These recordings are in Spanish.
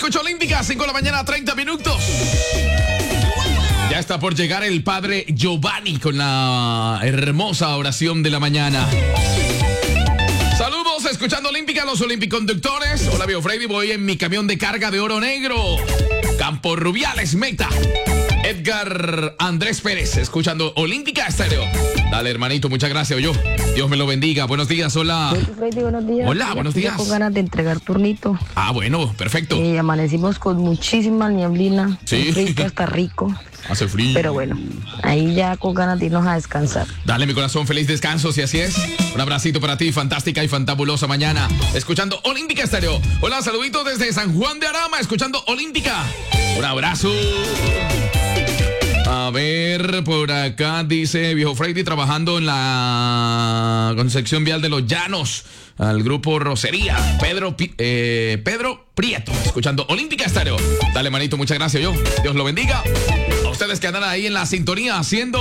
escucho Olímpica, 5 de la mañana, 30 minutos. Ya está por llegar el padre Giovanni con la hermosa oración de la mañana. Saludos, escuchando Olímpica, los olimpiconductores. Hola, Bio Freddy, voy en mi camión de carga de oro negro. Campo Rubiales, meta. Edgar Andrés Pérez, escuchando Olímpica Estéreo. Dale, hermanito, muchas gracias, yo. Dios me lo bendiga. Buenos días, hola. Freddy, buenos días. Hola, buenos días. Con ganas de entregar turnito. Ah, bueno, perfecto. Amanecimos con muchísima nieblina. Sí. El frío está rico. Hace frío. Pero bueno, ahí ya con ganas de irnos a descansar. Dale, mi corazón, feliz descanso, si así es. Un abracito para ti, fantástica y fantabulosa mañana. Escuchando Olímpica Estéreo. Hola, saluditos desde San Juan de Arama, escuchando Olímpica. Un abrazo. A ver, por acá dice Viejo Freddy, trabajando en la Concepción Vial de los Llanos, al grupo Rosería. Pedro Prieto, escuchando Olímpica Estéreo. Dale, manito, muchas gracias, yo. Dios lo bendiga. A ustedes que andan ahí en la sintonía haciendo...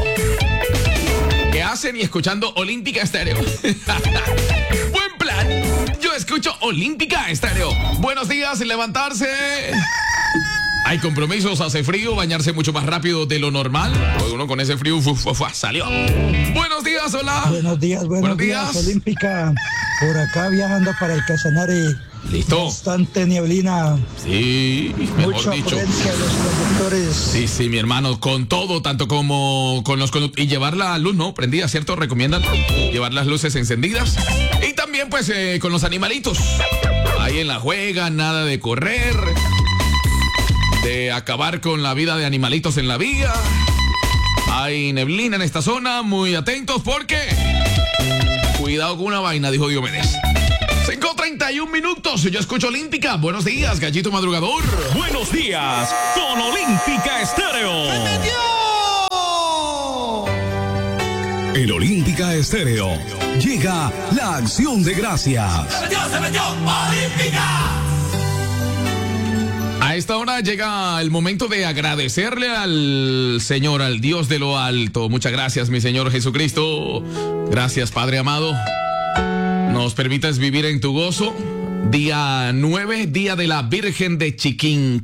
¿Qué hacen? Y escuchando Olímpica Estéreo. Buen plan. Yo escucho Olímpica Estéreo. Buenos días, levantarse. Hay compromisos, hace frío, bañarse mucho más rápido de lo normal. Uno con ese frío salió. Buenos días, hola. Buenos días. Olímpica, por acá viajando para el Casanare. Listo. Bastante nieblina. Sí, mejor mucha dicho. afluencia de los conductores. Sí, mi hermano, con todo, tanto como con los conductores. Y llevar la luz, ¿no? Prendida, ¿cierto? Recomiendan llevar las luces encendidas. Y también, pues, con los animalitos. Ahí en la juega, nada de correr. De acabar con la vida de animalitos en la vía. Hay neblina en esta zona, muy atentos porque cuidado con una vaina, dijo Diomedes. 5:31 minutos, yo escucho Olímpica. Buenos días, gallito madrugador. Buenos días con Olímpica Estéreo. En Olímpica Estéreo llega la acción de gracias. Se metió, Olímpica. A esta hora llega el momento de agradecerle al Señor, al Dios de lo alto. Muchas gracias, mi Señor Jesucristo. Gracias, Padre amado. Nos permitas vivir en tu gozo. Día 9, Día de la Virgen de Chiquinquirá.